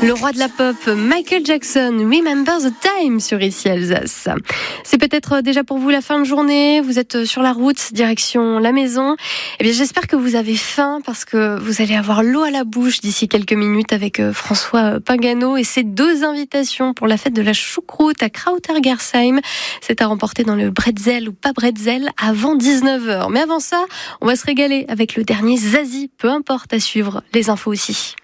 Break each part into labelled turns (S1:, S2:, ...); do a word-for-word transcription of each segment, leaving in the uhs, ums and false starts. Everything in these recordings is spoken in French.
S1: Le roi de la pop, Michael Jackson, Remember the Time sur Ici Alsace. C'est peut-être déjà pour vous la fin de journée, vous êtes sur la route, direction la maison. Eh bien, j'espère que vous avez faim parce que vous allez avoir l'eau à la bouche d'ici quelques minutes avec François Pingano et ses deux invitations pour la fête de la choucroute à Krautergersheim. C'est à remporter dans le bretzel ou pas bretzel avant dix-neuf heures. Mais avant ça, on va se régaler avec le dernier Zazie, peu importe, à suivre les infos aussi.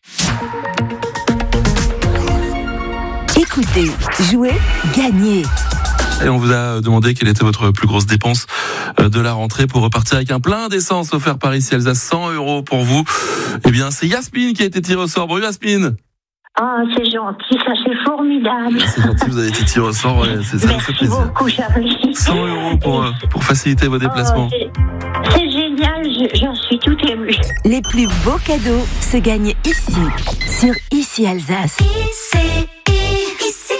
S2: Écoutez, jouez, gagnez.
S3: Et on vous a demandé quelle était votre plus grosse dépense de la rentrée pour repartir avec un plein d'essence offert par Ici Alsace, cent euros pour vous. Eh bien, c'est Yasmine qui a été tirée au sort. Bonjour Yasmine.
S4: Ah, oh, c'est gentil, ça c'est formidable.
S3: C'est gentil, vous avez été tiré au sort, ouais, c'est, ça
S4: Merci
S3: nous fait plaisir.
S4: beaucoup, Charlie.
S3: cent euros pour, pour faciliter vos déplacements.
S4: Oh, c'est, c'est génial, je, j'en suis tout émue.
S2: Les plus beaux cadeaux se gagnent ici, sur Ici Alsace. Ici, ici.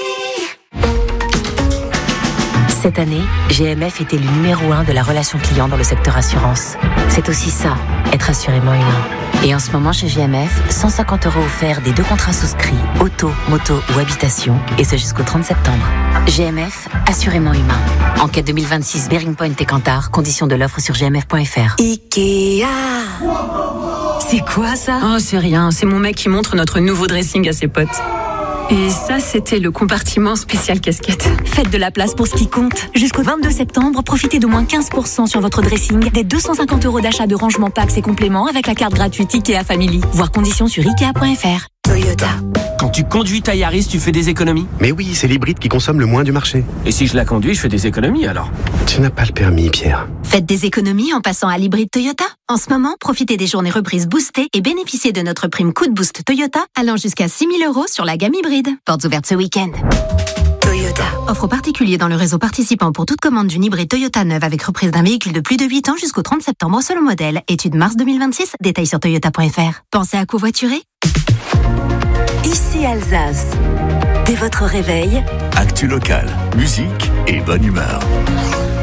S2: Cette année, G M F était le numéro un de la relation client dans le secteur assurance. C'est aussi ça, être assurément humain. Et en ce moment, chez G M F, cent cinquante euros offerts des deux contrats souscrits, auto, moto ou habitation, et ce jusqu'au trente septembre. G M F, assurément humain. Enquête deux mille vingt-six, Bearing Point et Kantar, conditions de l'offre sur g m f point f r. Ikea. C'est quoi ça?
S5: Oh, c'est rien, c'est mon mec qui montre notre nouveau dressing à ses potes. Et ça, c'était le compartiment spécial casquette.
S2: Faites de la place pour ce qui compte. Jusqu'au vingt-deux septembre, profitez d'au moins quinze pour cent sur votre dressing, des deux cent cinquante euros d'achat de rangement packs et compléments avec la carte gratuite Ikea Family. Voir conditions sur ikea point f r. Toyota.
S6: Quand tu conduis ta Yaris, tu fais des économies?
S7: Mais oui, c'est l'hybride qui consomme le moins du marché.
S6: Et si je la conduis, je fais des économies alors?
S7: Tu n'as pas le permis, Pierre.
S2: Faites des économies en passant à l'hybride Toyota. En ce moment, profitez des journées reprises boostées et bénéficiez de notre prime Coup de Boost Toyota allant jusqu'à six mille euros sur la gamme hybride. Portes ouvertes ce week-end. Toyota. Offre aux particuliers dans le réseau participant pour toute commande d'une hybride Toyota neuve avec reprise d'un véhicule de plus de huit ans jusqu'au trente septembre selon modèle. Étude mars deux mille vingt-six. Détails sur toyota point f r. Pensez à covoiturer? Ici Alsace. Dès votre réveil,
S8: actu local, musique et bonne humeur.